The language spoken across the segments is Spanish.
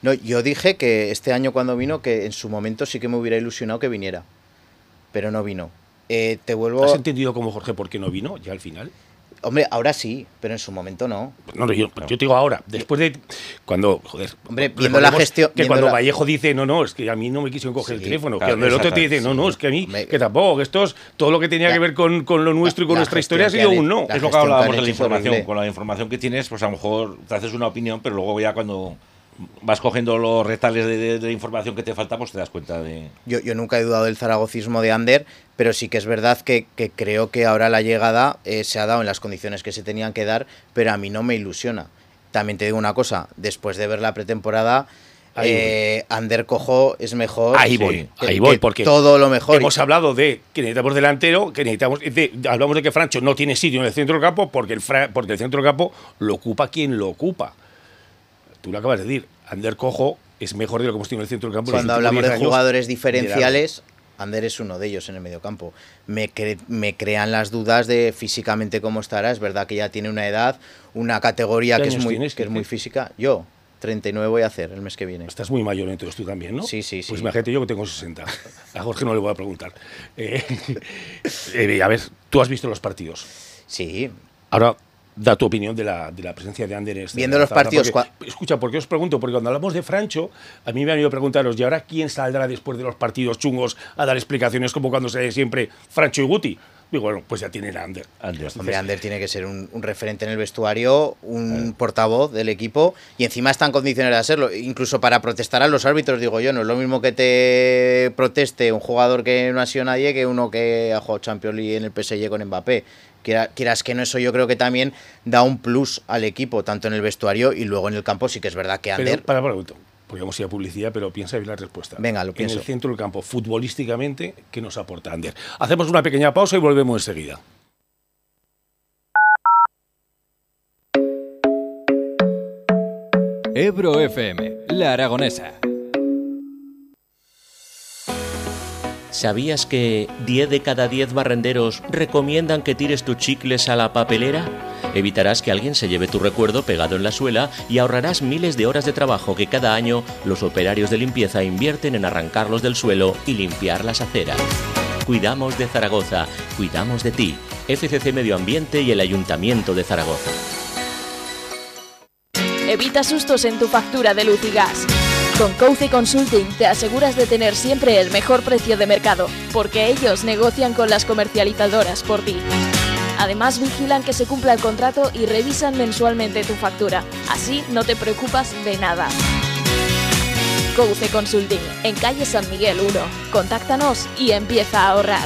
No, yo dije que este año cuando vino, que en su momento sí que me hubiera ilusionado que viniera, pero no vino. Te vuelvo... ¿Has entendido como Jorge por qué no vino ya al final? Hombre, ahora sí, pero en su momento no. No, yo te digo ahora, después de cuando, joder, hombre, viendo la gestión, que cuando Vallejo dice, no, es que a mí no me quisieron coger el teléfono, claro, que cuando el otro te dice, no, es que a mí, que tampoco, que esto es todo lo que tenía que ver con lo nuestro y con nuestra historia ha sido un no. Es lo que hablábamos de la información, con la información que tienes, pues a lo mejor te haces una opinión, pero luego ya cuando vas cogiendo los retales de información que te falta, pues te das cuenta de... Yo nunca he dudado del zaragocismo de Ander, pero sí que es verdad que creo que ahora la llegada se ha dado en las condiciones que se tenían que dar, pero a mí no me ilusiona. También te digo una cosa, después de ver la pretemporada, Ander Cojo es mejor. Ahí voy, porque todo lo mejor. Hemos hablado de que necesitamos delantero, hablamos de que Francho no tiene sitio en el centro del campo, porque el centro del campo lo ocupa quien lo ocupa. Tú lo acabas de decir, Ander Cojo es mejor de lo que hemos tenido en el centro del campo. Cuando hablamos de jugadores diferenciales, Ander es uno de ellos en el mediocampo. Me crean las dudas de físicamente cómo estará. Es verdad que ya tiene una edad, una categoría que es muy física. Yo, 39 voy a hacer el mes que viene. Estás muy mayor, entonces tú también, ¿no? Sí. Pues imagínate yo que tengo 60. A Jorge no le voy a preguntar. A ver, tú has visto los partidos. Sí. Ahora, da tu opinión de la presencia de Ander. Viendo los partidos... Escucha, ¿por qué os pregunto? Porque cuando hablamos de Francho, a mí me han ido a preguntaros, ¿y ahora quién saldrá después de los partidos chungos a dar explicaciones como cuando se ve siempre Francho y Guti? Digo, bueno, pues ya tienen a Ander. Hombre, Ander tiene que ser un referente en el vestuario, un portavoz del equipo, y encima está en condiciones de hacerlo, incluso para protestar a los árbitros, digo yo. No es lo mismo que te proteste un jugador que no ha sido nadie que uno que ha jugado Champions League en el PSG con Mbappé. Quieras que no, eso yo creo que también da un plus al equipo, tanto en el vestuario y luego en el campo. Sí que es verdad que Ander... Para, porque vamos a ir a publicidad, pero piensa bien la respuesta. Venga, lo pienso. En el centro del campo, futbolísticamente, ¿qué nos aporta Ander? Hacemos una pequeña pausa y volvemos enseguida. Ebro FM, La Aragonesa. ¿Sabías que 10 de cada 10 barrenderos recomiendan que tires tus chicles a la papelera? Evitarás que alguien se lleve tu recuerdo pegado en la suela y ahorrarás miles de horas de trabajo que cada año los operarios de limpieza invierten en arrancarlos del suelo y limpiar las aceras. Cuidamos de Zaragoza, cuidamos de ti. FCC Medio Ambiente y el Ayuntamiento de Zaragoza. Evita sustos en tu factura de luz y gas. Con Couce Consulting te aseguras de tener siempre el mejor precio de mercado, porque ellos negocian con las comercializadoras por ti. Además, vigilan que se cumpla el contrato y revisan mensualmente tu factura. Así no te preocupas de nada. Couce Consulting, en calle San Miguel 1. Contáctanos y empieza a ahorrar.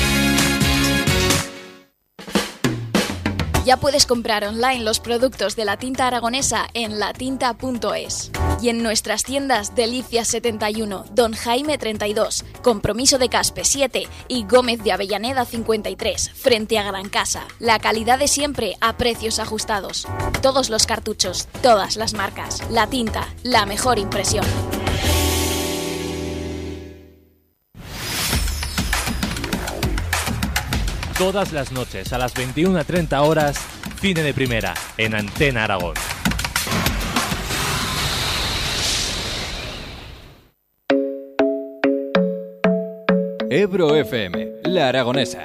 Ya puedes comprar online los productos de la tinta aragonesa en latinta.es. Y en nuestras tiendas Delicias 71, Don Jaime 32, Compromiso de Caspe 7 y Gómez de Avellaneda 53, frente a Gran Casa. La calidad de siempre a precios ajustados. Todos los cartuchos, todas las marcas. La Tinta, la mejor impresión. Todas las noches a las 21:30 horas, Cine de Primera, en Antena Aragón. Ebro FM, La Aragonesa.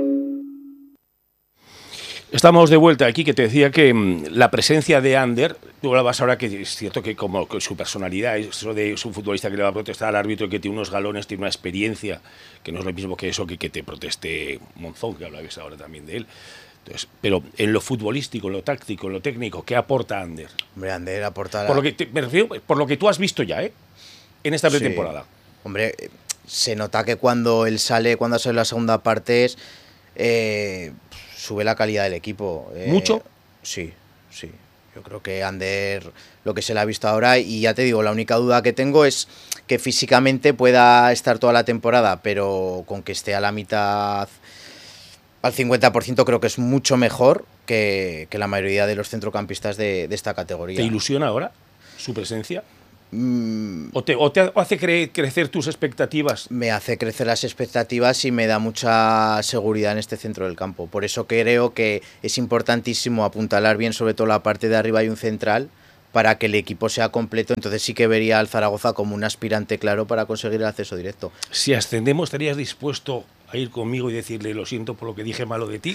Estamos de vuelta aquí, que te decía que la presencia de Ander, tú hablabas ahora que es cierto que como que su personalidad, eso de es un futbolista que le va a protestar al árbitro, que tiene unos galones, tiene una experiencia, que no es lo mismo que eso que te proteste Monzón, que hablabas ahora también de él. Entonces, pero en lo futbolístico, en lo táctico, en lo técnico, ¿qué aporta Ander? Hombre, Ander aporta... Me refiero por lo que tú has visto ya, en esta pretemporada. Sí. Hombre, se nota que cuando él sale, cuando sale la segunda parte, sube la calidad del equipo. ¿Mucho? Sí. Yo creo que Ander, lo que se le ha visto ahora, y ya te digo, la única duda que tengo es que físicamente pueda estar toda la temporada, pero con que esté a la mitad, al 50%, creo que es mucho mejor que la mayoría de los centrocampistas de esta categoría. ¿Te ilusiona ahora su presencia? ¿O te hace crecer tus expectativas? Me hace crecer las expectativas y me da mucha seguridad en este centro del campo. Por eso creo que es importantísimo apuntalar bien, sobre todo la parte de arriba y un central, para que el equipo sea completo. Entonces sí que vería al Zaragoza como un aspirante claro para conseguir el acceso directo. Si ascendemos, ¿estarías dispuesto a ir conmigo y decirle lo siento por lo que dije malo de ti?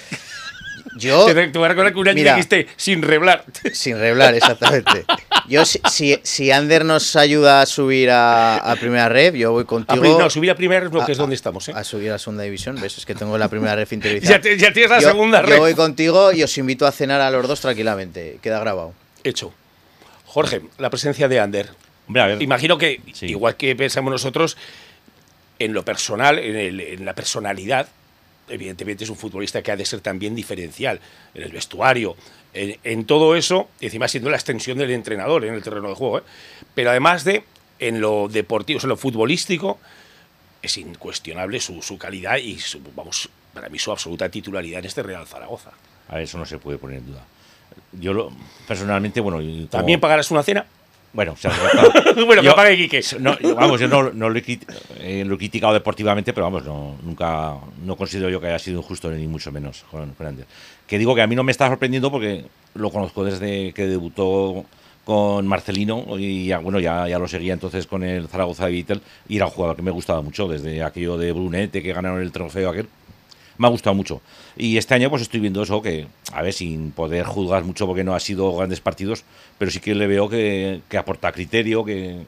Yo te voy a recordar que un año dijiste sin reblar. Sin reblar, exactamente. Yo, si Ander nos ayuda a subir a primera ref, yo voy contigo. No, subir a primera ref, que es donde estamos. A subir a segunda división, ¿ves? Es que tengo la primera ref interiorizada. ya tienes la segunda ref. Yo voy contigo y os invito a cenar a los dos tranquilamente. Queda grabado. Hecho. Jorge, la presencia de Ander. Hombre, a ver. Imagino que, igual que pensamos nosotros, en lo personal, en la personalidad, evidentemente es un futbolista que ha de ser también diferencial en el vestuario, en todo eso, y encima siendo la extensión del entrenador en el terreno de juego, pero además de en lo deportivo, en lo futbolístico, es incuestionable su calidad y para mí su absoluta titularidad en este Real Zaragoza. A ver, eso no se puede poner en duda. Yo personalmente, bueno... ¿También pagarás una cena? Bueno, o sea, bueno, que pague Quique. No, vamos, yo no lo he criticado deportivamente, pero vamos, nunca considero yo que haya sido injusto, ni mucho menos con Ander. Que digo que a mí no me está sorprendiendo porque lo conozco desde que debutó con Marcelino y ya lo seguía entonces con el Zaragoza de Vittel y era un jugador que me gustaba mucho, desde aquello de Brunete que ganaron el trofeo aquel. Me ha gustado mucho. Y este año pues estoy viendo eso, que, a ver, sin poder juzgar mucho porque no ha sido grandes partidos, pero sí que le veo que aporta criterio, que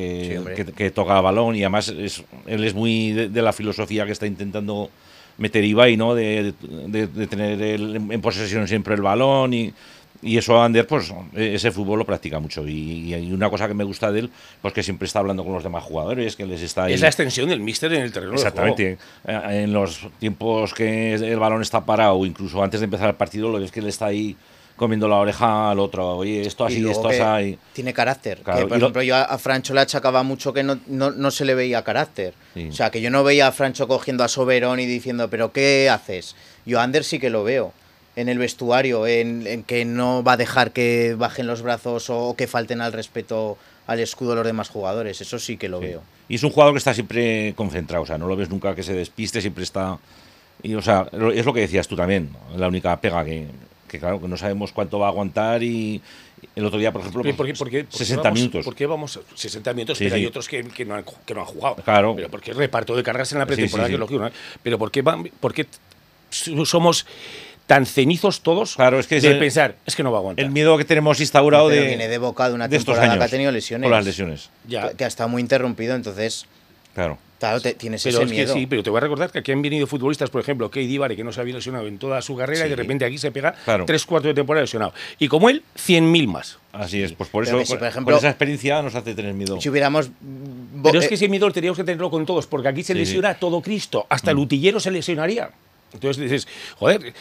toca el balón y además él es muy de la filosofía que está intentando meter Ibai, ¿no? De tener en posesión siempre el balón y eso Ander, pues ese fútbol lo practica mucho y una cosa que me gusta de él, pues que siempre está hablando con los demás jugadores, que les está ahí. Es la extensión del míster en el terreno de juego. Exactamente. En los tiempos que el balón está parado o incluso antes de empezar el partido, lo ves que él está ahí comiendo la oreja al otro. Oye, esto así, esto así. Tiene carácter. Claro, que, por ejemplo, yo a Francho le achacaba mucho que no se le veía carácter. Sí. O sea, que yo no veía a Francho cogiendo a Soberón y diciendo, ¿pero qué haces? Yo a Ander sí que lo veo. En el vestuario, en que no va a dejar que bajen los brazos o que falten al respeto al escudo de los demás jugadores. Eso sí que lo veo. Y es un jugador que está siempre concentrado, o sea, no lo ves nunca que se despiste, siempre está... Y, o sea, es lo que decías tú también, la única pega que claro, que no sabemos cuánto va a aguantar y el otro día, por ejemplo, ¿Por qué 60 minutos. ¿Por qué vamos 60 minutos? Sí, pero hay otros que no han jugado. Claro. Pero porque reparto de cargas en la pretemporada, que es lógico, ¿no? Pero ¿por qué somos tan cenizos todos claro, es que de pensar, es que no va a aguantar? El miedo que tenemos instaurado viene de Boca de una temporada que ha tenido lesiones. Con las lesiones. Que ha estado muy interrumpido, entonces... Claro, tienes pero ese es miedo. Que sí, pero te voy a recordar que aquí han venido futbolistas, por ejemplo, Keidi Vare, que no se había lesionado en toda su carrera y de repente aquí se pega 3/4 de temporada lesionado. Y como él, 100.000 más. Así es, pues por eso, si, por ejemplo, por esa experiencia nos hace tener miedo. Si hubiéramos... Pero es que ese miedo teníamos que tenerlo con todos, porque aquí se lesiona todo Cristo, hasta el utillero se lesionaría. Entonces dices, joder,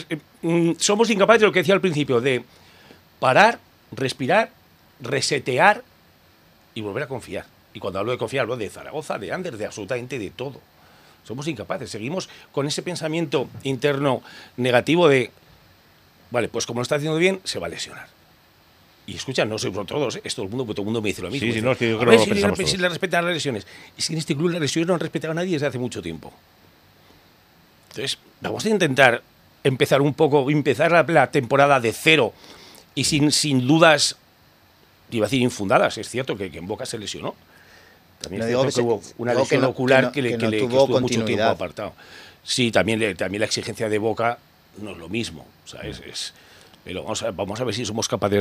somos incapaces de lo que decía al principio, de parar, respirar, resetear y volver a confiar. Y cuando hablo de confiar, hablo de Zaragoza, de Ander, de absolutamente de todo. Somos incapaces, seguimos con ese pensamiento interno negativo de, vale, pues como lo está haciendo bien, se va a lesionar. Y escucha, no soy por todos, todo el mundo me dice lo mismo. Sí, no, es que yo creo que lo pensamos si le respetan las lesiones. Es que en este club las lesiones no han respetado a nadie desde hace mucho tiempo. Entonces, vamos a intentar empezar la temporada de cero y sin dudas, iba a decir infundadas. Es cierto que en Boca se lesionó. También es cierto que hubo una lesión ocular que estuvo mucho tiempo apartado. Sí, también la exigencia de Boca no es lo mismo. O sea, pero vamos a ver si somos capaces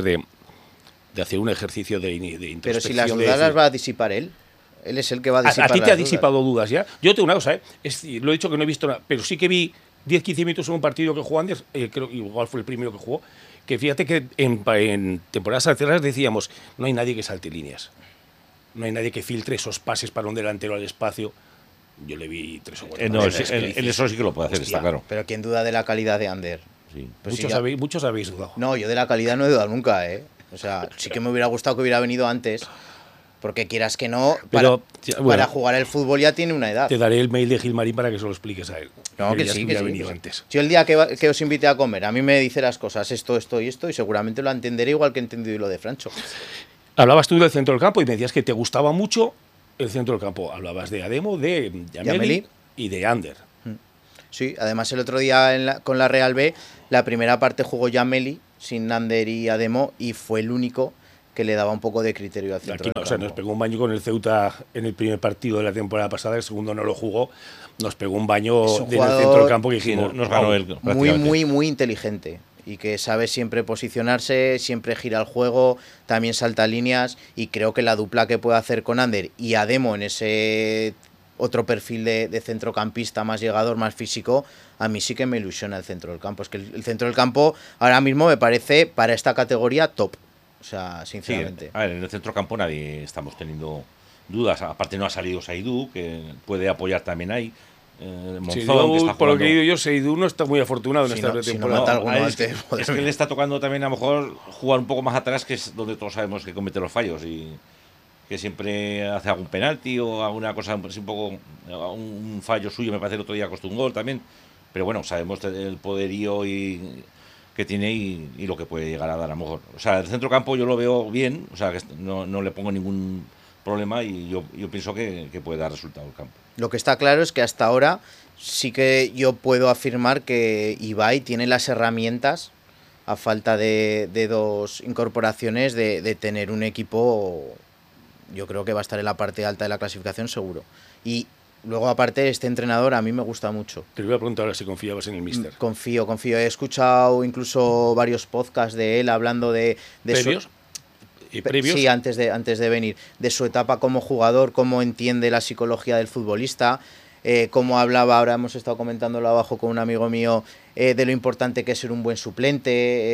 de hacer un ejercicio de introspección. Pero si las dudas las va a disipar él. Él es el que va a disipar. ¿A ti te ha disipado dudas ya? Yo tengo una cosa, lo he dicho que no he visto nada, pero sí que vi 10-15 minutos en un partido que jugó Ander, creo que igual fue el primero que jugó, que fíjate que en temporadas anteriores decíamos, no hay nadie que salte líneas, no hay nadie que filtre esos pases para un delantero al espacio. Yo le vi 3 o 4 él eso sí que lo puede hacer, está claro. Pero ¿quién duda de la calidad de Ander? Sí. Pues muchos habéis dudado. No, yo de la calidad no he dudado nunca, O sea, sí que me hubiera gustado que hubiera venido antes. Porque quieras que no, para jugar el fútbol ya tiene una edad. Te daré el mail de Gilmarín para que se lo expliques a él. No, que sí. Antes. Yo el día que os invite a comer, a mí me dice las cosas, esto y esto, y seguramente lo entenderé igual que he entendido lo de Francho. Hablabas tú del centro del campo y me decías que te gustaba mucho el centro del campo. Hablabas de Ademo, de Yameli y de Ander. Sí, además el otro día con la Real B, la primera parte jugó Yameli sin Ander y Ademo y fue el único que le daba un poco de criterio al centro Aquí del no, campo. o sea, nos pegó un baño con el Ceuta en el primer partido de la temporada pasada, el segundo no lo jugó, nos pegó un baño Es un en el jugador centro del campo que dijimos, nos ganó "Wow". el muy, prácticamente. muy inteligente y que sabe siempre posicionarse, siempre gira el juego, también salta líneas y creo que la dupla que puede hacer con Ander y Ademo en ese otro perfil de centrocampista más llegador, más físico, a mí sí que me ilusiona el centro del campo. Es que el centro del campo ahora mismo me parece para esta categoría top. O sea, Sí, sinceramente. a ver, en el centro campo nadie estamos teniendo dudas. Aparte no ha salido Saidú, que puede apoyar también ahí. Monzón, Seidú, que está por lo jugando. que he oído yo, Seidú no está muy afortunado en Si esta no- si no pretemporada. mata alguno Ah, antes, es que le está tocando también a lo mejor jugar un poco más atrás, que es donde todos sabemos que comete los fallos y que siempre hace algún penalti o alguna cosa así un poco, un fallo suyo. Me parece el otro día costó un gol también, pero bueno, sabemos el poderío que tiene y lo que puede llegar a dar a lo mejor. O sea, el centro campo yo lo veo bien, o sea, que no le pongo ningún problema y yo pienso que puede dar resultado el campo. Lo que está claro es que hasta ahora sí que yo puedo afirmar que Ibai tiene las herramientas, a falta de dos incorporaciones, de tener un equipo, yo creo que va a estar en la parte alta de la clasificación seguro. Y luego aparte este entrenador a mí me gusta mucho. Te lo voy a preguntar ahora si confiabas en el míster. Confío. He escuchado incluso varios podcasts de él hablando de ¿Previos? ¿Y previos? Sí, antes de venir, de su etapa como jugador, cómo entiende la psicología del futbolista, cómo hablaba, ahora hemos estado comentándolo abajo con un amigo mío, de lo importante que es ser un buen suplente,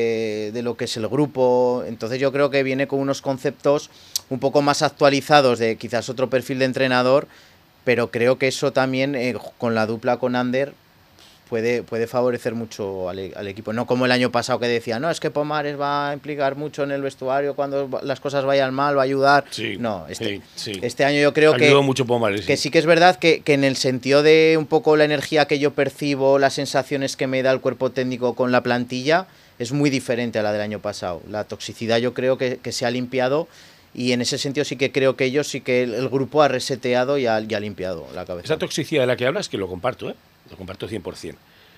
de lo que es el grupo. Entonces yo creo que viene con unos conceptos un poco más actualizados de quizás otro perfil de entrenador, pero creo que eso también, con la dupla con Ander, puede favorecer mucho al equipo. No como el año pasado que decía, no, es que Pomares va a implicar mucho en el vestuario, cuando las cosas vayan mal va a ayudar. Sí, No, sí. este año yo creo Ayudó mucho Pomares, que sí que es verdad que en el sentido de un poco la energía que yo percibo, las sensaciones que me da el cuerpo técnico con la plantilla, es muy diferente a la del año pasado. La toxicidad yo creo que se ha limpiado. Y en ese sentido sí que creo que ellos, sí que el grupo ha reseteado y ha limpiado la cabeza. Esa toxicidad de la que hablas, que lo comparto, lo comparto 100%.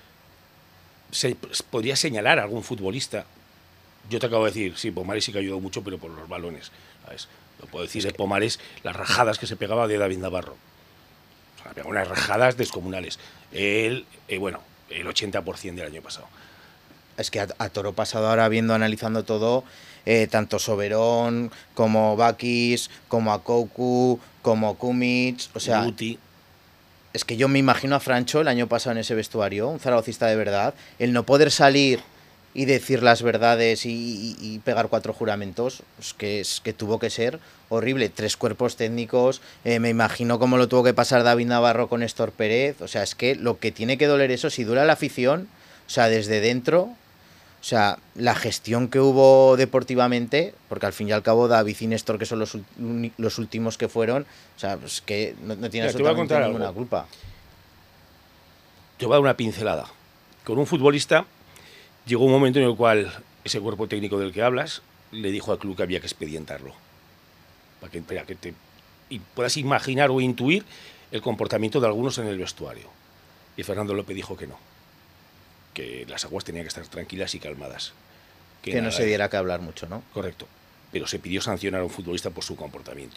Se podría señalar a algún futbolista. Yo te acabo de decir, sí, Pomares sí que ayudó mucho, pero por los balones, ¿sabes? Lo puedo decir de Pomares, las rajadas que se pegaba de David Navarro. O sea, pegaba unas rajadas descomunales. Él, bueno, el 80% del año pasado. Es que a toro pasado, ahora analizando todo, tanto Soberón, como Bakis, como Akouku, como Kumic, o sea, Guti. es que yo me imagino a Francho el año pasado en ese vestuario, un zaragocista de verdad, el no poder salir y decir las verdades y pegar 4 juramentos, es que tuvo que ser horrible. 3 cuerpos técnicos, me imagino cómo lo tuvo que pasar David Navarro con Néstor Pérez, o sea, es que lo que tiene que doler eso, si dura la afición, o sea, desde dentro, o sea, la gestión que hubo deportivamente, porque al fin y al cabo David y Néstor, que son los últimos que fueron, o sea, pues que no tiene Mira, te voy a absolutamente contar ninguna algo. culpa. Te voy a dar una pincelada. Con un futbolista llegó un momento en el cual ese cuerpo técnico del que hablas le dijo al club que había que expedientarlo. Para que te y puedas imaginar o intuir el comportamiento de algunos en el vestuario. Y Fernando López dijo que no. Que las aguas tenían que estar tranquilas y calmadas. Que no nada, se diera que hablar mucho, ¿no? Correcto. Pero se pidió sancionar a un futbolista por su comportamiento.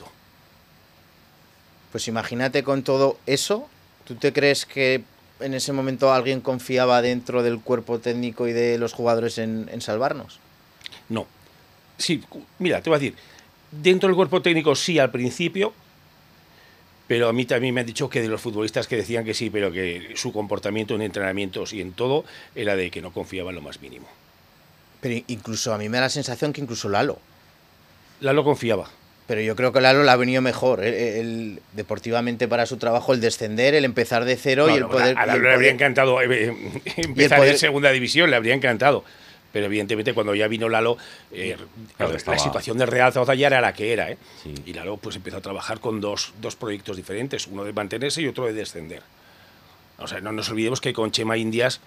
Pues imagínate con todo eso, ¿tú te crees que en ese momento alguien confiaba dentro del cuerpo técnico y de los jugadores en salvarnos? No. Sí, mira, te voy a decir, dentro del cuerpo técnico sí al principio, pero a mí también me han dicho que de los futbolistas que decían que sí, pero que su comportamiento en entrenamientos y en todo era de que no confiaban lo más mínimo. Pero incluso a mí me da la sensación que incluso Lalo. Lalo confiaba. Pero yo creo que Lalo le ha venido mejor, deportivamente para su trabajo, el descender, el empezar de cero, Claro, y el poder... A Lalo le habría encantado empezar en segunda división, le habría encantado. Pero evidentemente cuando ya vino Lalo, la situación del Real Zaragoza ya era la que era, ¿eh? Sí. Y Lalo pues empezó a trabajar con dos proyectos diferentes, uno de mantenerse y otro de descender. O sea, no nos olvidemos que con Chema Indias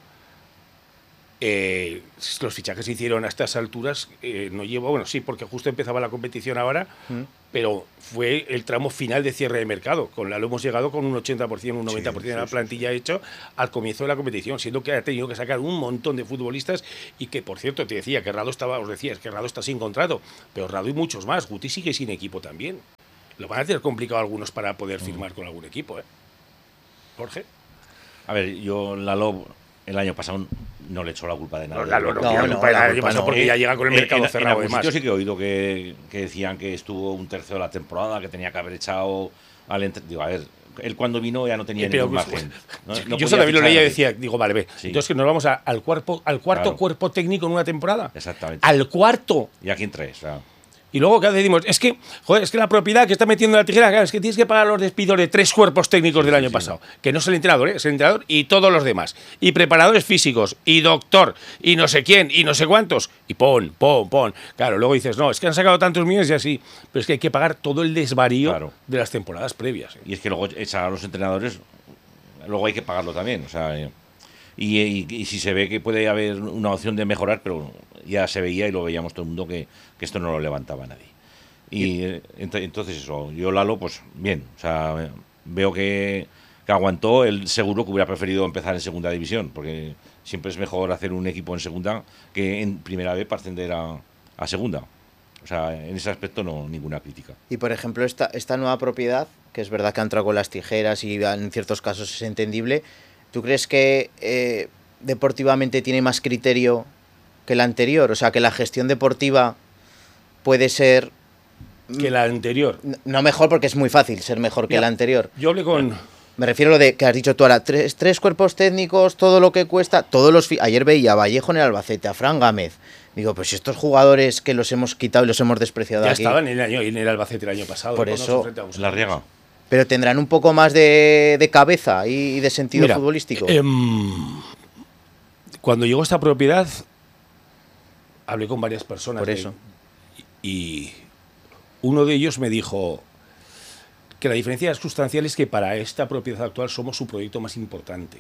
los fichajes se hicieron a estas alturas, no llevo, bueno, sí, porque justo empezaba la competición ahora, pero fue el tramo final de cierre de mercado. Con Lalo hemos llegado con un 80%, un 90% de la plantilla hecho al comienzo de la competición, siendo que ha tenido que sacar un montón de futbolistas y que, por cierto, te decía que Rado estaba, os decía, es que Rado está sin contrato, pero Rado y muchos más. Guti sigue sin equipo también. Lo van a tener complicado algunos para poder firmar con algún equipo, ¿eh? Jorge. A ver, yo Lalo el año pasado no le echó la culpa de nada. Lalo no tiene la culpa de nada el año pasado porque ya llega con el mercado cerrado. Yo sí que he oído que decían que estuvo un tercio de la temporada, que tenía que haber echado al digo, a ver, él cuando vino ya no tenía ningún margen. Yo eso también lo leía y decía, digo, vale, ve. Sí. Entonces que nos vamos al cuarto cuerpo técnico en una temporada. Exactamente. Al cuarto. ¿Y a quién traes? Claro. Y luego, ¿qué decimos? Es que, joder, es que la propiedad que está metiendo la tijera, claro, es que tienes que pagar los despidos de 3 cuerpos técnicos del año pasado. Que no es el entrenador, es el entrenador y todos los demás. Y preparadores físicos, y doctor, y no sé quién, y no sé cuántos. Y pon. Claro, luego dices, no, es que han sacado tantos millones y así. Pero es que hay que pagar todo el desvarío de las temporadas previas. Y es que luego echar a los entrenadores, luego hay que pagarlo también. O sea, y si se ve que puede haber una opción de mejorar, pero ya se veía y lo veíamos todo el mundo que esto no lo levantaba nadie. Y entonces eso, yo Lalo, pues bien, o sea, veo que aguantó. Él seguro que hubiera preferido empezar en segunda división, porque siempre es mejor hacer un equipo en segunda que en primera vez para ascender a segunda. O sea, en ese aspecto no ninguna crítica. Y por ejemplo, esta nueva propiedad, que es verdad que ha entrado con las tijeras y en ciertos casos es entendible, ¿tú crees que deportivamente tiene más criterio que la anterior? O sea, que la gestión deportiva puede ser... Que la anterior. No mejor, porque es muy fácil ser mejor que la anterior. Yo hablé con... Me refiero a lo de que has dicho tú ahora, tres cuerpos técnicos, todo lo que cuesta, ayer veía a Vallejo en el Albacete, a Fran Gámez. Digo, pues estos jugadores que los hemos quitado y los hemos despreciado ya aquí... Ya estaban en el Albacete el año pasado. Por eso... La riega. Pero tendrán un poco más de cabeza y de sentido futbolístico. Cuando llegó esta propiedad, hablé con varias personas. Por eso. Y uno de ellos me dijo que la diferencia sustancial es que para esta propiedad actual somos su proyecto más importante.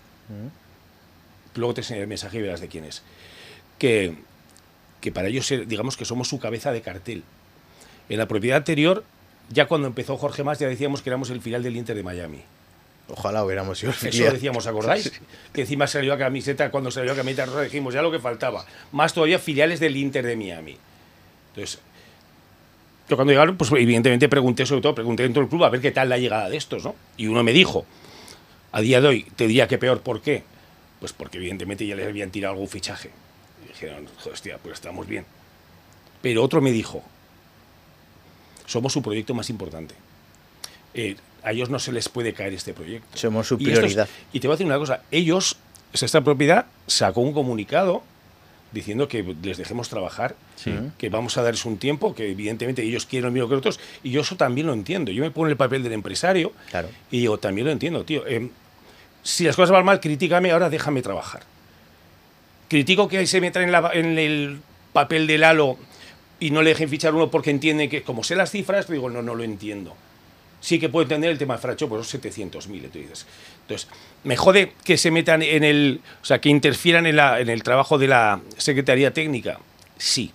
Luego te enseñaré el mensaje y verás de quién es. Que para ellos, digamos que somos su cabeza de cartel. En la propiedad anterior, ya cuando empezó Jorge Mas, ya decíamos que éramos el filial del Inter de Miami. Ojalá hubiéramos sido el filial. Eso decíamos, ¿acordáis? Sí. Que encima salió a camiseta, cuando salió a camiseta rosa dijimos ya lo que faltaba. Más todavía filiales del Inter de Miami. Entonces, yo cuando llegaron, pues evidentemente pregunté dentro del club a ver qué tal la llegada de estos, ¿no? Y uno me dijo, a día de hoy, te diría que peor, ¿por qué? Pues porque evidentemente ya les habían tirado algún fichaje. Y dijeron, hostia, pues estamos bien. Pero otro me dijo, somos su proyecto más importante. A ellos no se les puede caer este proyecto. Somos su prioridad. Y te voy a decir una cosa, ellos, esta propiedad sacó un comunicado diciendo que les dejemos trabajar, que vamos a darles un tiempo, que evidentemente ellos quieren lo mismo que nosotros, y yo eso también lo entiendo. Yo me pongo en el papel del empresario y digo, también lo entiendo, tío. Si las cosas van mal, critícame, ahora déjame trabajar. Critico que se metan en el papel de Lalo y no le dejen fichar uno porque entienden que, como sé las cifras, digo, no lo entiendo. Sí que puedo entender el tema de Fracho, pues son 700.000, entonces. Me jode que se metan o sea, que interfieran en el trabajo de la Secretaría Técnica, sí.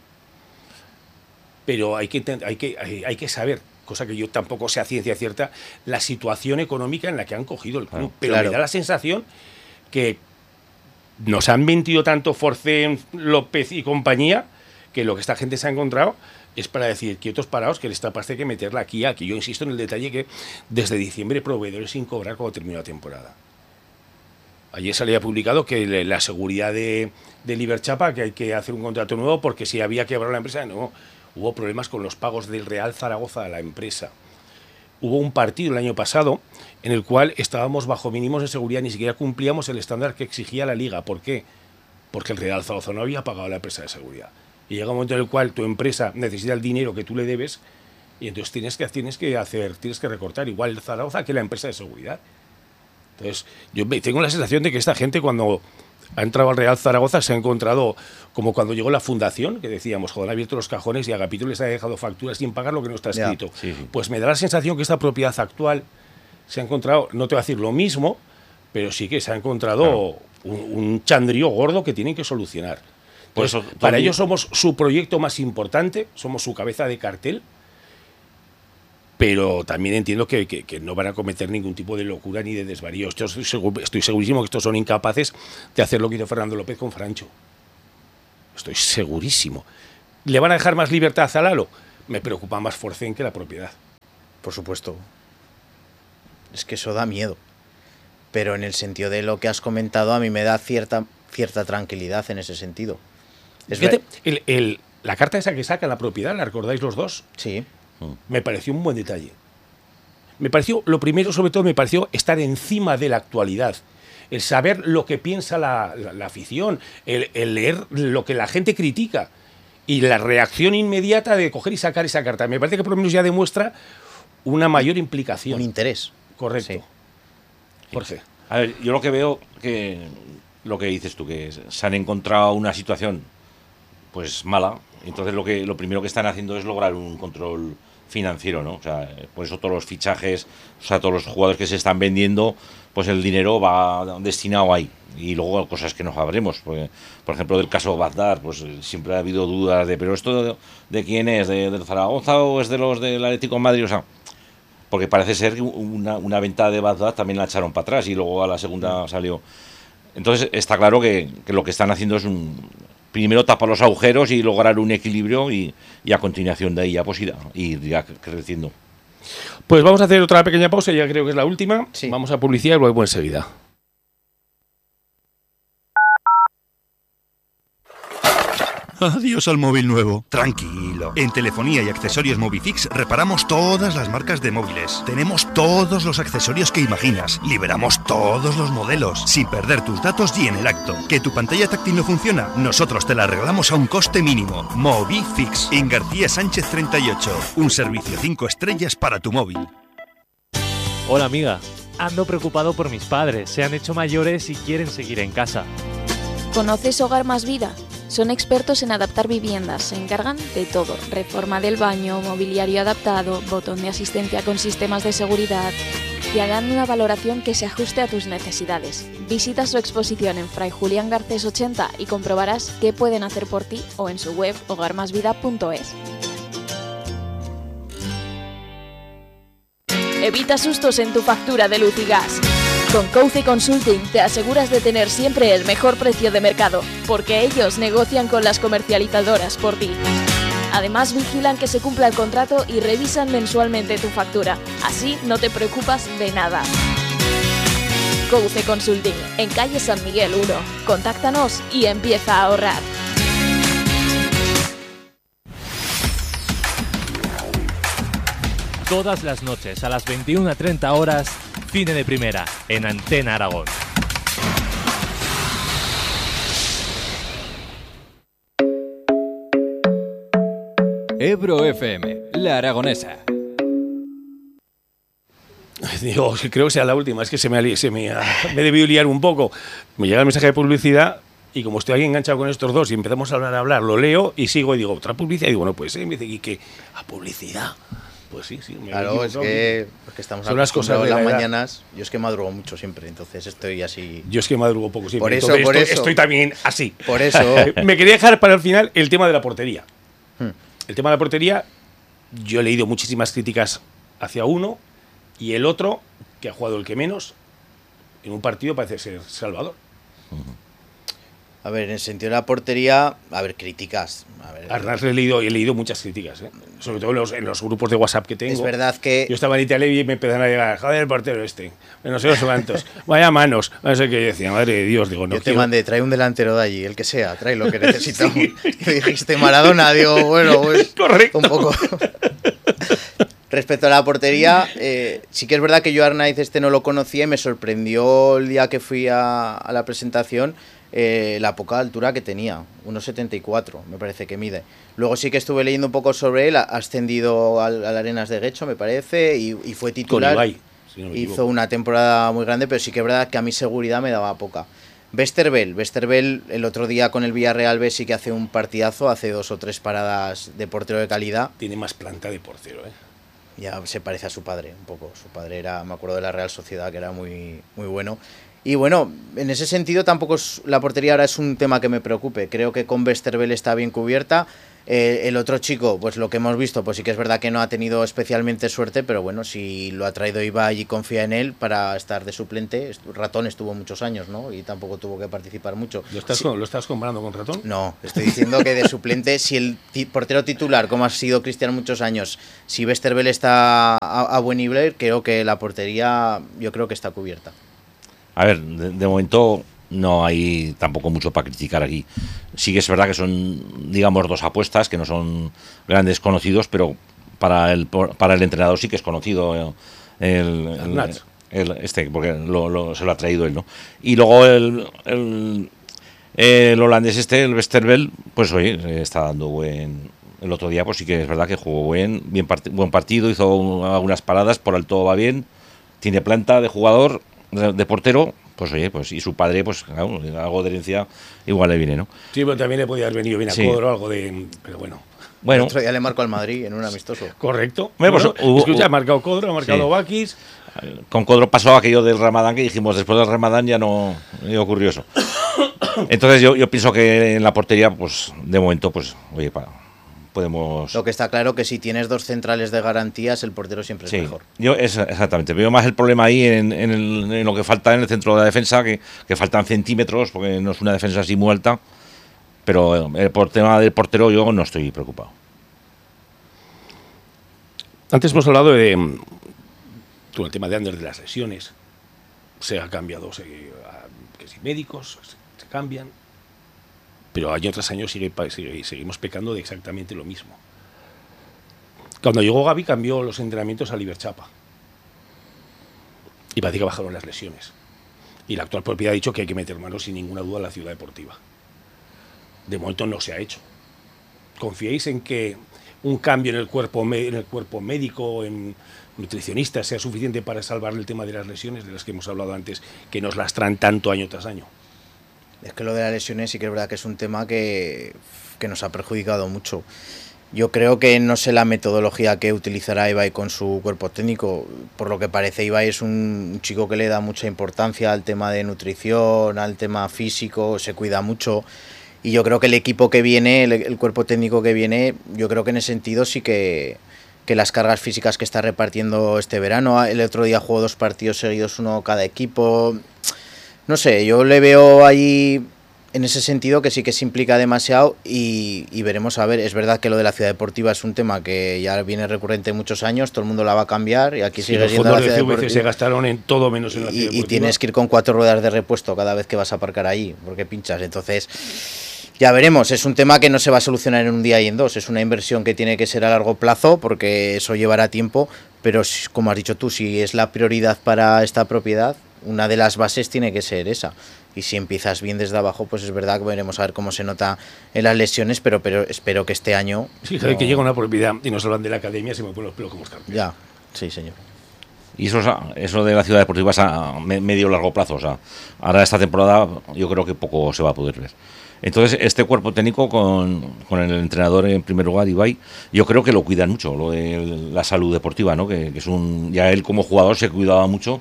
Pero hay que saber, cosa que yo tampoco sé a ciencia cierta, la situación económica en la que han cogido el club. Pero me da la sensación que nos han mentido tanto Forcén, López y compañía, que lo que esta gente se ha encontrado es para decir, quietos paraos, que esta pasta hay que meterla aquí. Yo insisto en el detalle que desde diciembre proveedores sin cobrar cuando terminó la temporada. Ayer salía publicado que la seguridad de Iberchapa, que hay que hacer un contrato nuevo porque si había quebrado la empresa, no. Hubo problemas con los pagos del Real Zaragoza a la empresa. Hubo un partido el año pasado en el cual estábamos bajo mínimos de seguridad, ni siquiera cumplíamos el estándar que exigía la Liga. ¿Por qué? Porque el Real Zaragoza no había pagado a la empresa de seguridad. Y llega un momento en el cual tu empresa necesita el dinero que tú le debes y entonces tienes que recortar igual el Zaragoza que la empresa de seguridad. Entonces, yo tengo la sensación de que esta gente cuando ha entrado al Real Zaragoza se ha encontrado como cuando llegó la fundación, que decíamos, joder, han abierto los cajones y a Agapito les ha dejado facturas sin pagar lo que no está escrito. Sí. Pues me da la sensación que esta propiedad actual se ha encontrado, no te voy a decir lo mismo, pero sí que se ha encontrado un chandrío gordo que tienen que solucionar. Entonces, para ellos somos su proyecto más importante, somos su cabeza de cartel pero también entiendo que no van a cometer ningún tipo de locura ni de desvarío. Estoy segurísimo que estos son incapaces de hacer lo que hizo Fernando López con Francho. Estoy segurísimo. ¿Le van a dejar más libertad a Lalo? Me preocupa más Forcén que la propiedad. Por supuesto. Es que eso da miedo. Pero en el sentido de lo que has comentado, a mí me da cierta tranquilidad en ese sentido. Fíjate, la carta esa que saca la propiedad, ¿la recordáis los dos? Sí. Me pareció un buen detalle. Me pareció, lo primero, sobre todo, me pareció estar encima de la actualidad. El saber lo que piensa la afición, el leer lo que la gente critica y la reacción inmediata de coger y sacar esa carta. Me parece que por lo menos ya demuestra una mayor implicación. Un interés. Correcto. Sí. Jorge. A ver, yo lo que veo que lo que dices tú, que se han encontrado una situación pues mala, entonces lo primero que están haciendo es lograr un control financiero, ¿no? O sea, por eso todos los fichajes, o sea, todos los jugadores que se están vendiendo, pues el dinero va destinado ahí. Y luego cosas que no sabremos, porque, por ejemplo, del caso Bagdad, pues siempre ha habido dudas de, pero esto de quién es, del Zaragoza o es de los del Atlético de Madrid, o sea, porque parece ser que una venta de Bagdad también la echaron para atrás y luego a la segunda salió. Entonces está claro que lo que están haciendo es primero tapar los agujeros y lograr un equilibrio y a continuación de ahí ya pues ir creciendo. Pues vamos a hacer otra pequeña pausa, ya creo que es la última. Sí. Vamos a publicidad y luego enseguida. Adiós al móvil nuevo. Tranquilo. En Telefonía y Accesorios Movifix reparamos todas las marcas de móviles. Tenemos todos los accesorios que imaginas. Liberamos todos los modelos, sin perder tus datos y en el acto. ¿Que tu pantalla táctil no funciona? Nosotros te la arreglamos a un coste mínimo. Movifix. En García Sánchez 38. Un servicio 5 estrellas para tu móvil. Hola amiga, ando preocupado por mis padres. Se han hecho mayores y quieren seguir en casa. ¿Conoces Hogar Más Vida? Son expertos en adaptar viviendas, se encargan de todo, reforma del baño, mobiliario adaptado, botón de asistencia con sistemas de seguridad. Te harán una valoración que se ajuste a tus necesidades. Visita su exposición en Fray Julián Garcés 80 y comprobarás qué pueden hacer por ti o en su web hogarmasvida.es. Evita sustos en tu factura de luz y gas. Con Couce Consulting te aseguras de tener siempre el mejor precio de mercado, porque ellos negocian con las comercializadoras por ti. Además vigilan que se cumpla el contrato y revisan mensualmente tu factura, así no te preocupas de nada. Couce Consulting, en calle San Miguel 1. Contáctanos y empieza a ahorrar. Todas las noches a las 21:30 horas, Cine de Primera, en Antena Aragón. Ebro FM, La Aragonesa. Digo, creo que sea la última, es que me he debido liar un poco. Me llega el mensaje de publicidad y como estoy aquí enganchado con estos dos y empezamos a hablar, lo leo y sigo y digo, ¿otra publicidad? Y digo, no puede ser. Y me dice, ¿y qué? ¿A publicidad? Pues sí. Claro, es que estamos son las cosas de las la mañanas. Yo es que madrugo mucho siempre, entonces estoy así. Yo es que madrugo poco siempre. Por eso. Estoy también así. Por eso. Me quería dejar para el final el tema de la portería. El tema de la portería, yo he leído muchísimas críticas hacia uno y el otro, que ha jugado el que menos, en un partido parece ser Salvador. A ver, en el sentido de la portería, a ver, críticas. A ver, Arnaz he leído muchas críticas, sobre todo en los grupos de WhatsApp que tengo. Es verdad que... Yo estaba en Italia y me empezaron a llegar, joder, el portero no sé los cuántos, vaya manos, no sé qué, yo decía, madre de Dios, digo, no. Yo te mandé, trae un delantero de allí, el que sea, trae lo que necesitamos. Sí. Y dijiste Maradona, digo, bueno, pues... Correcto. Un poco... Respecto a la portería, sí que es verdad que yo a Arnaiz no lo conocía y me sorprendió el día que fui a la presentación la poca altura que tenía, 1,74 me parece que mide. Luego sí que estuve leyendo un poco sobre él, ha ascendido al Arenas de Guecho me parece y fue titular. Con Ibai, si no me equivoco. Hizo una temporada muy grande, pero sí que es verdad que a mi seguridad me daba poca. Westerveld el otro día con el Villarreal B sí que hace un partidazo, hace 2 o 3 paradas de portero de calidad. Tiene más planta de portero, Ya se parece a su padre un poco. Su padre era, me acuerdo de la Real Sociedad, que era muy, muy bueno. Y bueno, en ese sentido tampoco la portería ahora es un tema que me preocupe. Creo que con Westerveld está bien cubierta. El otro chico, pues lo que hemos visto, pues sí que es verdad que no ha tenido especialmente suerte, pero bueno, si lo ha traído Ibai y confía en él para estar de suplente. Ratón estuvo muchos años, ¿no? Y tampoco tuvo que participar mucho. ¿Lo estás comparando con Ratón? No, estoy diciendo que de suplente, si el portero titular, como ha sido Cristian muchos años, si Westerveld está a buen nivel, creo que la portería, yo creo que está cubierta. A ver, de momento no hay tampoco mucho para criticar aquí. Sí que es verdad que son, digamos, dos apuestas, que no son grandes conocidos, pero para el entrenador sí que es conocido porque se lo ha traído él, ¿no? Y luego el holandés el Westerveld, pues oye, está dando buen... El otro día pues sí que es verdad que jugó buen partido, hizo algunas paradas, por alto va bien, tiene planta de jugador, de portero. Pues oye, pues y su padre, pues claro, algo de herencia igual le viene, ¿no? Sí, pero también le podía haber venido bien a Codro, algo de... Pero bueno. El otro día le marcó al Madrid en un amistoso. Correcto. Pues, escucha, ha marcado Codro, ha marcado Bakis. Con Codro pasó aquello del Ramadán que dijimos, después del Ramadán ya no ocurrió eso. Entonces yo pienso que en la portería, pues de momento, pues oye, podemos... Lo que está claro que si tienes dos centrales de garantías, el portero siempre es mejor. Exactamente. Veo más el problema ahí en lo que falta en el centro de la defensa, que faltan centímetros, porque no es una defensa así muy alta. Pero por tema del portero yo no estoy preocupado. Antes hemos hablado de el tema de Ander, de las lesiones. Se ha cambiado, que si médicos se cambian. Pero año tras año seguimos pecando de exactamente lo mismo. Cuando llegó Gavi cambió los entrenamientos a Liberchapa. Y parece que bajaron las lesiones. Y la actual propiedad ha dicho que hay que meter manos sin ninguna duda en la ciudad deportiva. De momento no se ha hecho. ¿Confiáis en que un cambio en el cuerpo médico, en nutricionistas, sea suficiente para salvar el tema de las lesiones de las que hemos hablado antes, que nos lastran tanto año tras año? Es que lo de las lesiones sí que es verdad que es un tema que nos ha perjudicado mucho. Yo creo que no sé la metodología que utilizará Ibai con su cuerpo técnico. Por lo que parece, Ibai es un chico que le da mucha importancia al tema de nutrición, al tema físico, se cuida mucho. Y yo creo que el equipo que viene, el cuerpo técnico que viene, yo creo que en ese sentido sí que las cargas físicas que está repartiendo este verano, el otro día jugó 2 partidos seguidos, uno cada equipo... No sé, yo le veo ahí en ese sentido que sí que se implica demasiado y veremos a ver. Es verdad que lo de la ciudad deportiva es un tema que ya viene recurrente muchos años, todo el mundo la va a cambiar y aquí sigue siendo la ciudad deportiva. Los fondos de CVC se gastaron en todo menos en la ciudad deportiva. Y tienes que ir con 4 ruedas de repuesto cada vez que vas a aparcar ahí, porque pinchas. Entonces, ya veremos, es un tema que no se va a solucionar en un día y en 2. Es una inversión que tiene que ser a largo plazo porque eso llevará tiempo, pero como has dicho tú, si es la prioridad para esta propiedad, una de las bases tiene que ser esa. Y si empiezas bien desde abajo, pues es verdad que veremos a ver cómo se nota en las lesiones, pero espero que este año... Sí, que llega una propiedad y nos hablan de la academia, se me ponen los pelos como escarpias. Ya, sí, señor. Y eso de la ciudad deportiva es a medio largo plazo. O sea, ahora esta temporada yo creo que poco se va a poder ver. Entonces, este cuerpo técnico con el entrenador en primer lugar, Ibai, yo creo que lo cuidan mucho, lo de la salud deportiva, ¿no? Que es ya él como jugador se cuidaba mucho.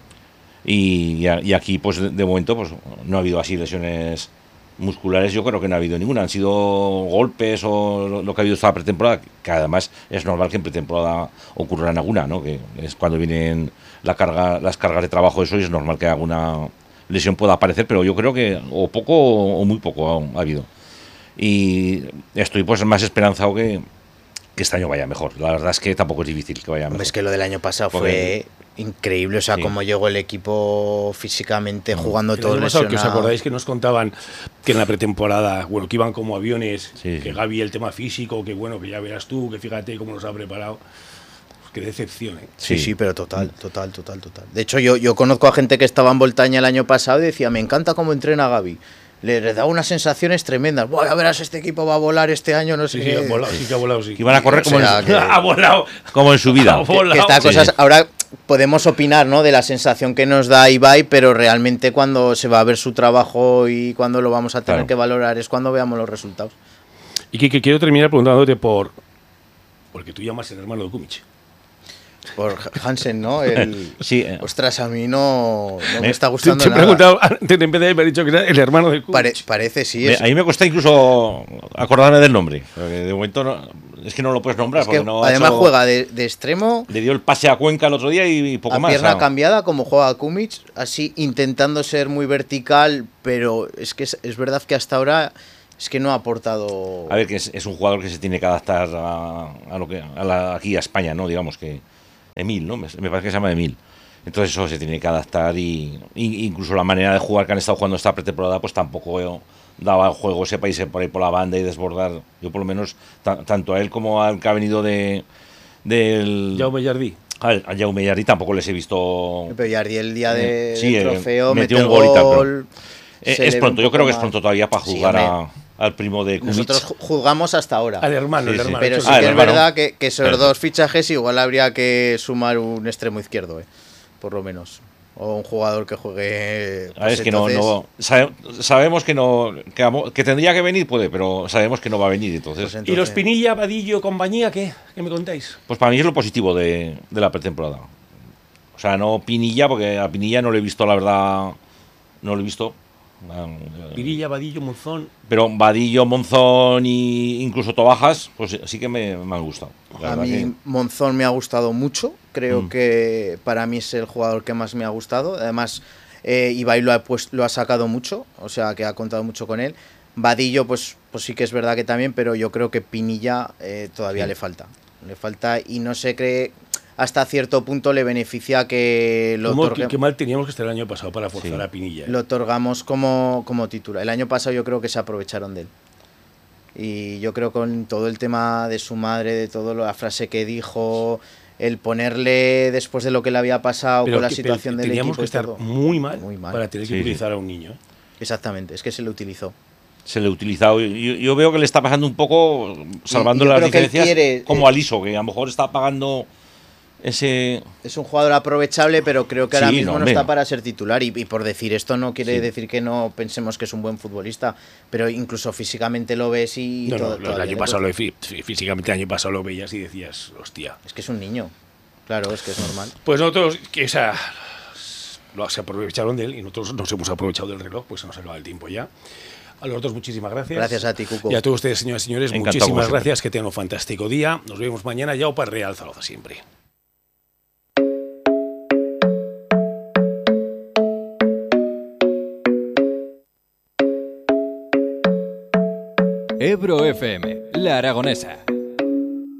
Y aquí pues de momento pues no ha habido así lesiones musculares, yo creo que no ha habido ninguna, han sido golpes o lo que ha habido esta pretemporada, que además es normal que en pretemporada ocurran alguna, ¿no? Que es cuando vienen las cargas de trabajo, eso, y es normal que alguna lesión pueda aparecer, pero yo creo que o poco o muy poco ha habido. Y estoy pues más esperanzado que este año vaya mejor. La verdad es que tampoco es difícil que vaya mejor. Es que lo del año pasado fue increíble, o sea, cómo llegó el equipo físicamente, jugando todo lesionado. Que os acordáis que nos contaban que en la pretemporada, bueno, que iban como aviones, que Gavi el tema físico, que bueno, que ya verás tú, que fíjate cómo nos ha preparado. Qué decepción, ¿eh? Sí, pero total. De hecho, yo conozco a gente que estaba en Voltaña el año pasado y decía, me encanta cómo entrena Gavi. Le da unas sensaciones tremendas. Bueno, ya verás, este equipo va a volar este año, no sé qué. Sí que ha volado, sí. Y van a correr como ha volado. Como en su vida. Que estas cosas, ahora podemos opinar, ¿no?, de la sensación que nos da Ibai, pero realmente cuando se va a ver su trabajo y cuando lo vamos a tener que valorar es cuando veamos los resultados. Y que quiero terminar preguntándote porque tú llamas el hermano de Kumic. Por Hansen, ¿no? Sí. Ostras, a mí no me está gustando Te he nada. preguntado, antes de empezar, me ha dicho que era el hermano de Kubic. Parece, sí. A mí me cuesta incluso acordarme del nombre. Porque de momento es que no lo puedes nombrar. Es que porque no además juega de extremo. Le dio el pase a Cuenca el otro día y poco a más. Pierna cambiada, como juega Kumic, así intentando ser muy vertical, pero es que es verdad que hasta ahora es que no ha aportado. A ver, que es un jugador que se tiene que adaptar a lo que aquí a España, ¿no? Digamos que Emil, ¿no? Me parece que se llama Emil. Entonces eso se tiene que adaptar y incluso la manera de jugar que han estado jugando esta pretemporada pues tampoco daba el juego ese país por ahí por la banda y desbordar. Yo por lo menos, tanto a él como al que ha venido del... Jaume Jardí. A Jaume Jardí tampoco les he visto... Pero Jardí el día del trofeo metió un gol y tal, es pronto, yo creo que es pronto todavía para jugar al primo de Kumic. Nosotros juzgamos hasta ahora. Al hermano, Pero sí que es verdad que esos dos fichajes igual habría que sumar un extremo izquierdo, por lo menos. O un jugador que juegue. Pues es que sabemos que tendría que venir, pero sabemos que no va a venir. Entonces. ¿Y los Pinilla, Vadillo, compañía, qué me contáis? Pues para mí es lo positivo de la pretemporada. O sea, no Pinilla, porque a Pinilla no le he visto, la verdad, no lo he visto. Pinilla, Vadillo, Monzón. Pero Vadillo, Monzón e incluso Tobajas, pues sí que me han gustado. A mí Monzón me ha gustado mucho. Creo que para mí es el jugador que más me ha gustado. Además, Ibai lo ha sacado mucho, o sea que ha contado mucho con él. Vadillo, pues sí que es verdad que también, pero yo creo que Pinilla todavía le falta. Le falta y no se cree. Hasta cierto punto le beneficia que lo otorguemos. Qué mal teníamos que estar el año pasado para forzar a Pinilla. Lo otorgamos como titular. El año pasado yo creo que se aprovecharon de él. Y yo creo con todo el tema de su madre, de toda la frase que dijo, el ponerle después de lo que le había pasado con la situación del equipo. Teníamos que estar muy mal para tener que utilizar a un niño. Exactamente, es que se le utilizó. Se le ha utilizado. Yo veo que le está pasando un poco, salvando las diferencias, como a Liso, que a lo mejor está pagando... Es un jugador aprovechable, pero creo que ahora mismo no está para ser titular. Y por decir esto no quiere decir que no pensemos que es un buen futbolista, pero incluso físicamente lo ves y... el año pasado físicamente el año pasado lo veías y decías, hostia. Es que es un niño. Claro, es que es normal. Pues nosotros, se aprovecharon de él y nosotros nos hemos aprovechado del reloj, pues se nos acaba el tiempo ya. A los dos, muchísimas gracias. Gracias a ti, Cuco. Y a todos ustedes, señoras y señores, encantado, muchísimas gracias. Que tengan un fantástico día. Nos vemos mañana. Ya para Real Zaragoza siempre. Ebro FM, La Aragonesa.